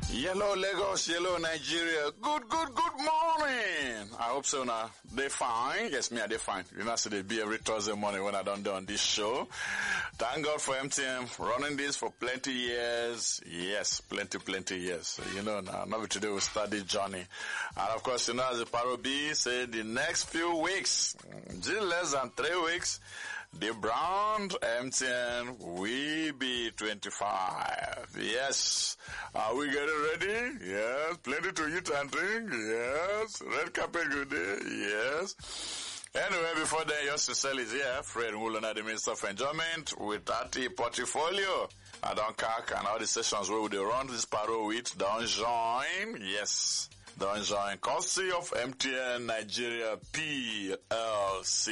Yellow Lagos, yellow Nigeria. Good morning. I hope so now. They fine. Yes, me, they fine. You know, so they be every Thursday morning when I done on this show. Thank God for MTN running this for plenty years. Yes, plenty years. So, you know, now, nothing to do with study journey. And of course, you know, as the Paro B said, the next few weeks, just less than 3 weeks, the brand MTN will be 25. Yes. Are we getting ready? Yes. Plenty to eat and drink? Yes. Red carpet good day? Yes. Anyway, before then, your Cecil is here. Fred Mulana, the Minister of Enjoyment, with that portfolio. I don't cack and all the sessions where they run this paro with. Don't join. Yes. Don't join. Courtesy of MTN Nigeria PLC.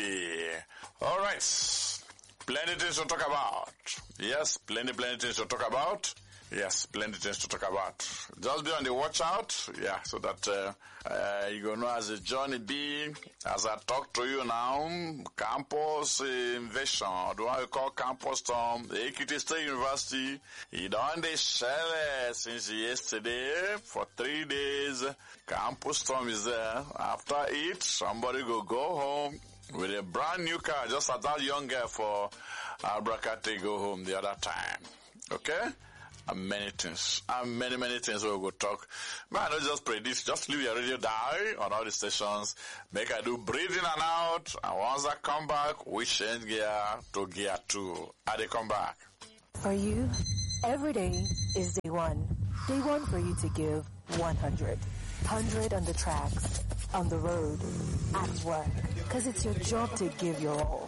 Alright. Plenty things to talk about. Yes, plenty things to talk about. Yes, plenty things to talk about. Just be on the watch out. Yeah, so that you gonna know as a journey be, as I talk to you now, campus invasion, or the one we call campus storm, the Ekiti State University, it done the shell since yesterday for 3 days. Campus storm is there. After it, somebody go home with a brand new car, just as that young girl for Abracate go home the other time. Okay? And many things. And many things we'll go talk. But I don't just predict. Just leave your radio die on all the stations. Make I do breathing and out. And once I come back, we change gear to gear 2. And they come back. For you, every day is day one. Day one for you to give 100. 100 on the tracks, on the road, at work. Cause it's your job to give your all.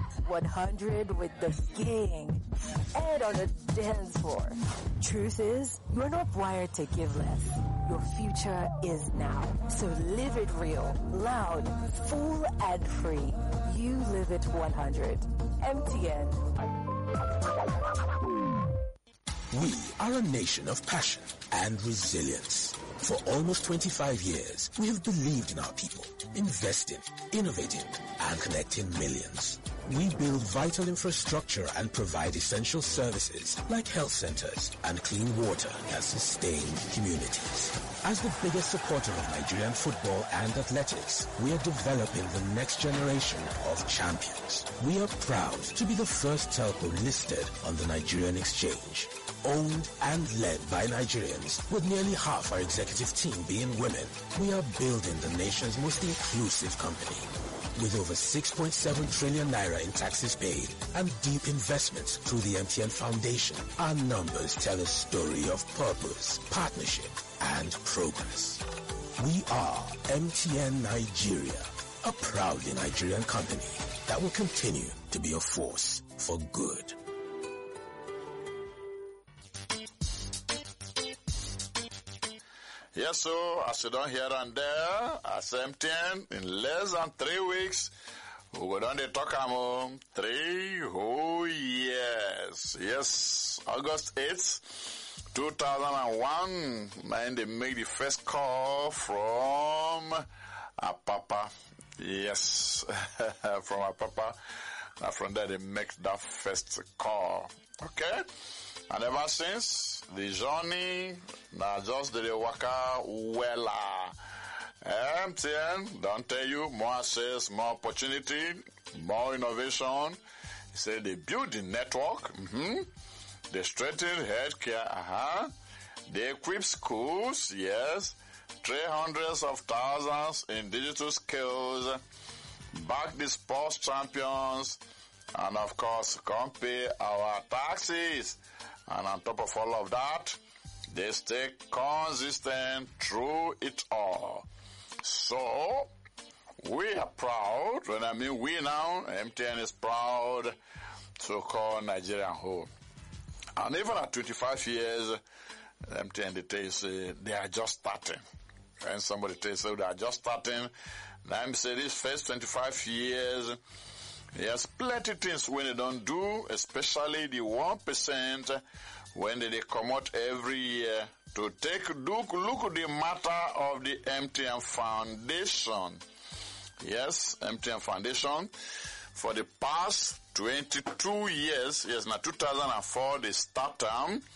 100 with the gang and on the dance floor. Truth is, you're not wired to give less. Your future is now. So live it real, loud, full and free. You live it 100. MTN. We are a nation of passion and resilience. For almost 25 years, we have believed in our people, investing, innovating, and connecting millions. We build vital infrastructure and provide essential services like health centers and clean water that sustain communities. As the biggest supporter of Nigerian football and athletics, we are developing the next generation of champions. We are proud to be the first telco listed on the Nigerian exchange. Owned and led by Nigerians, with nearly half our executive team being women, we are building the nation's most inclusive company. With over 6.7 trillion naira in taxes paid and deep investments through the MTN Foundation, our numbers tell a story of purpose, partnership, and progress. We are MTN Nigeria, a proudly Nigerian company that will continue to be a force for good. Yes, so as you don't hear and there, as MTN, in less than 3 weeks, we will done the talk about 3 whole years. Yes, August 8th, 2001, and they made the first call from Apapa. Yes, from Apapa. And from there they make that first call. Okay? And ever since, the journey, now just the waka wella. MTN, don't tell you, more access, more opportunity, more innovation. He said they build the network, they strengthen healthcare, they equip schools, yes, train hundreds of thousands in digital skills, back the sports champions, and of course, come pay our taxes. And on top of all of that, they stay consistent through it all. So, we are proud. When I mean we now, MTN is proud to call Nigeria home. And even at 25 years, MTN, they say they are just starting. And somebody tells you they are just starting. Now I'm saying these first 25 years, yes, plenty things when they don't do, especially the 1% when they come out every year to take look at the matter of the MTN Foundation. Yes, MTN Foundation for the past 22 years. Yes, now 2004 they start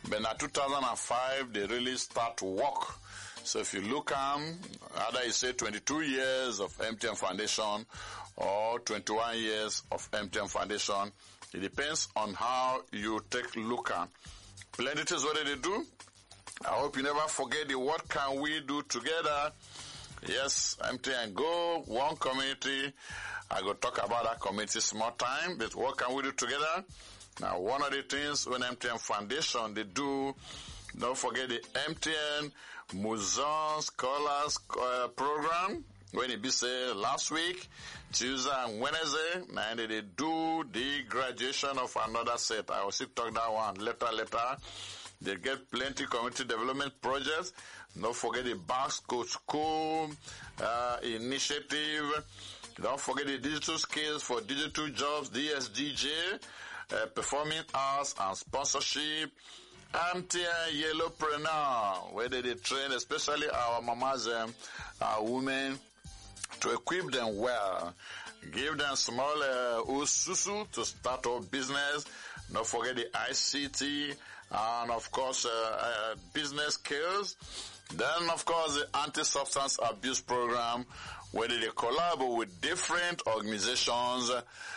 But now 2005, they really start to work. So if you look either you say 22 years of MTN Foundation or 21 years of MTN Foundation, it depends on how you take look at. Plenty things what they do. I hope you never forget the what can we do together. Yes, MTN Go, one community. I go talk about that community small time, but what can we do together? Now, one of the things when MTN Foundation, they do, don't forget the MTN Museum Scholars Program. When it be say last week, Tuesday and Wednesday, and they do the graduation of another set. I will still talk that one later. They get plenty community development projects. Don't forget the Basque School initiative. Don't forget the digital skills for digital jobs, DSDJ, performing arts and sponsorship. MTN Yellowpreneur, where they train especially our mamas, our women, to equip them well. Give them small ususu to start up business. Don't forget the ICT and of course business skills. Then of course the anti-substance abuse program, where they collaborate with different organizations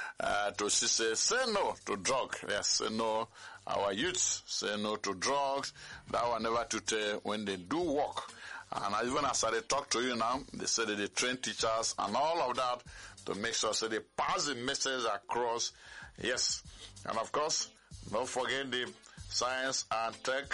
to say no to drug. Yes, say no. Our youths say no to drugs. That one never to tell when they do work. And even as I talk to you now, they say that they train teachers and all of that to make sure so they pass the message across. Yes. And of course, don't forget the Science and Tech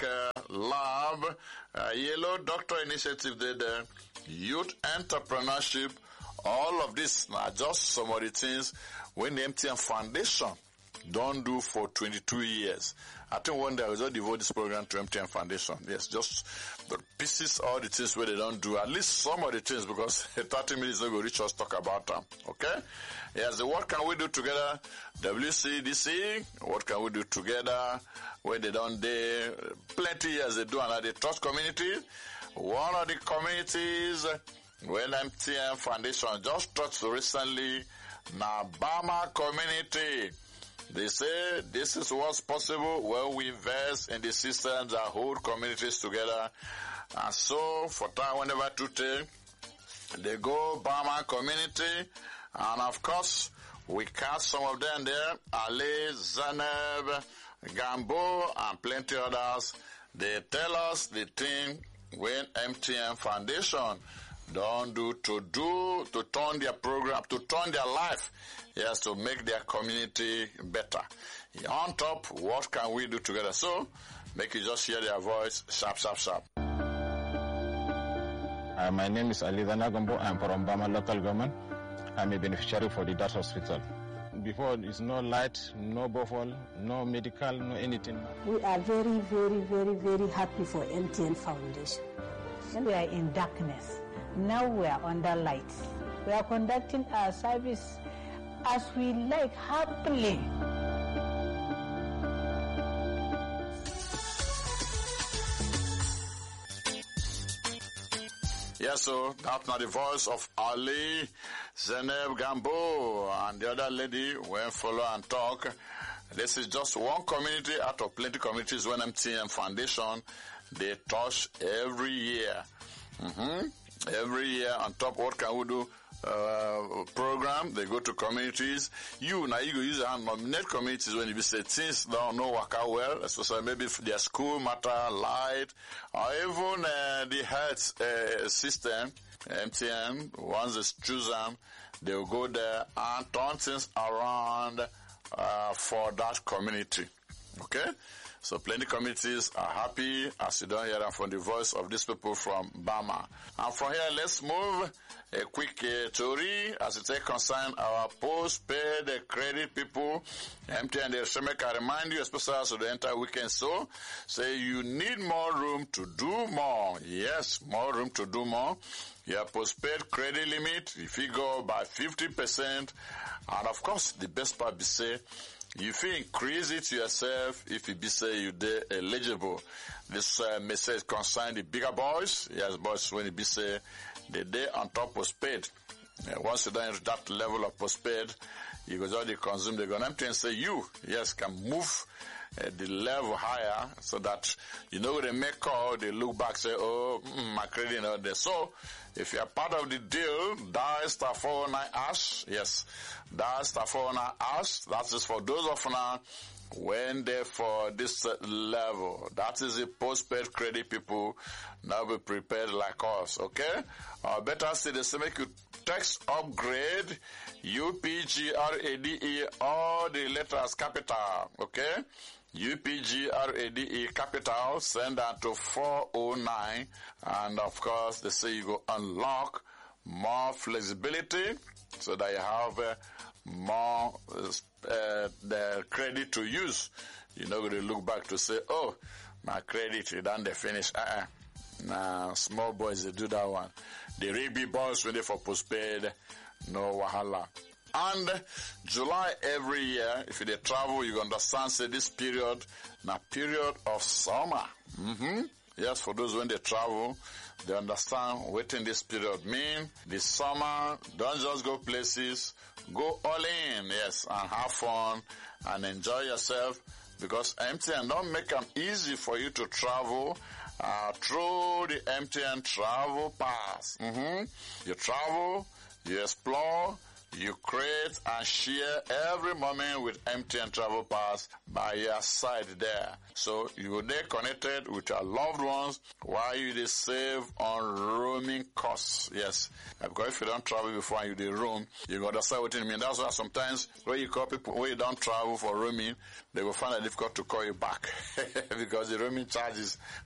Lab, Yellow Doctor Initiative, the Youth Entrepreneurship. All of this are just some of the things when the MTN Foundation don't do for 22 years. I think one day I will just devote this program to MTN Foundation. Yes, just the pieces, all the things where they don't do, at least some of the things, because 30 minutes ago, reach us talk about them. Okay? Yes, what can we do together? WCDC, what can we do together? Where they don't do, plenty years they do, and the trust community. One of the communities when MTN Foundation just touched recently, Bama community. They say this is what's possible when we invest in the systems that hold communities together. And so, for time whenever to take, they go Bama community. And of course, we catch some of them there. Ali, Zaneb, Gambo, and plenty others. They tell us the thing when MTN Foundation don't do to turn their program, to turn their life, yes, to make their community better. On top, what can we do together? So, make you just hear their voice, sharp. My name is Ali Zanagombo. I'm from Bama local government. I'm a beneficiary for the DAT hospital. Before, it's no light, no borehole, no medical, no anything. We are very, very, very, very happy for MTN Foundation. We are in darkness. Now we are under light. We are conducting our service as we like, happily. Yes, so that's not the voice of Ali, Zeneb Gambo, and the other lady went follow and talk. This is just one community out of plenty communities when MTN Foundation, they touch every year. Every year on top, what can we do? Program, they go to communities. You go use and nominate communities when you say things don't know work out well, especially maybe if their school matter, light, or even the health system, MTN, once they choose them, they will go there and turn things around for that community. Okay? So plenty communities are happy as you don't hear them from the voice of these people from Bama. And from here, let's move a quick story as it concern our postpaid credit people. MTN, they make I remind you, especially as the entire weekend, so say you need more room to do more. Yes, more room to do more. Your postpaid credit limit, if you go by 50%, and of course, the best part be say, if you increase it yourself, if you be say you de eligible, this message concern the bigger boys. Yes, boys, when you be say the day on top postpaid. Once you don't reach that level of postpaid, you go already consume the gun empty and say you, yes, can move the level higher so that you know when they make call, they look back, say, oh, my credit not there. So if you are part of the deal, dial star 409 hash. Yes, dial star 409 hash. That is for those of now when they for this level. That is the postpaid credit people. Now be prepared like us, okay? Better still, they say make you text upgrade UPGRADE, all the letters capital, okay? UPGRADE capital, send that to 409, and of course they say you go unlock more flexibility so that you have more the credit to use. You're not going to look back to say, oh, my credit, you done the finish. Nah, small boys, they do that one. The real big boys, when they for postpaid, no wahala. And July every year, if you travel, you understand, say this period, now period of summer. Yes, for those when they travel, they understand what in this period mean. This summer, don't just go places, go all in, yes, and have fun and enjoy yourself, because MTN don't make them easy for you to travel through the MTN Travel Pass. You travel, you explore, you create and share every moment with MTN Travel Pass by your side there. So you will stay connected with your loved ones while you dey save on roaming costs. Yes, because if you don't travel before and you dey roam, you go understand what it means. That's why sometimes when you call people when you don't travel for roaming, they will find it difficult to call you back because the roaming charges